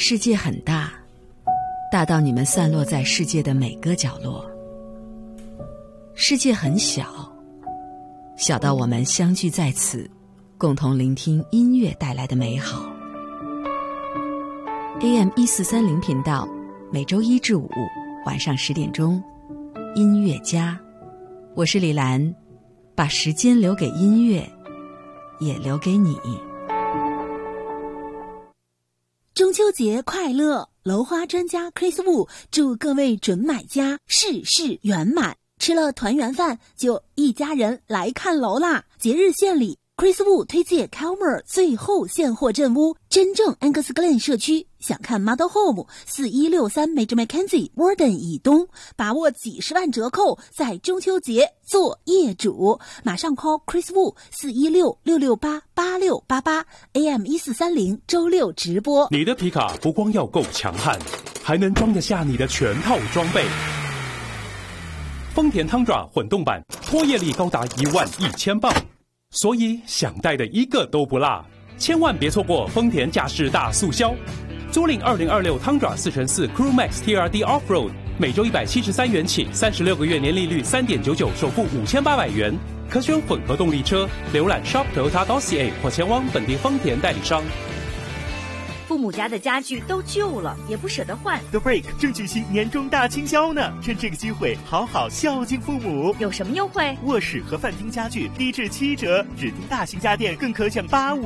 世界很大，大到你们散落在世界的每个角落。世界很小，小到我们相聚在此，共同聆听音乐带来的美好。AM1430频道，每周1至5晚上10点钟，音乐家，我是李兰，把时间留给音乐，也留给你。 中秋节快乐！楼花专家 Chris Wu 祝各位准买家事事圆满。吃了团圆饭，就一家人来看楼啦！节日献礼 ，Chris Wu 推荐 Calmer 最后现货镇屋，真正 Angus Glen 社区。想看 Model Home 4163 Major Mackenzie Warden 以东，把握几十万折扣，在中秋节做业主。马上 call Chris Wu 416-668-8688 AM1430周6直播。 你的皮卡不光要够强悍，还能装得下你的全套装备。丰田汤爪混动版，拖曳力高达11000磅，所以想带的一个都不落。千万别错过丰田驾驶大促销，租赁2026汤爪4x4 Crew Max TRD Offroad， 每周173元起，36个月年利率3.99%，首付5800元，可选混合动力车。浏览 Shop Toyota.ca 或前往本地丰田代理商。 父母家的家具都旧了，也不舍得换。 The Break 正举行年终大清销呢，趁这个机会好好孝敬父母。 有什么优惠？ 卧室和饭厅家具低至7折，指定大型家电更可享85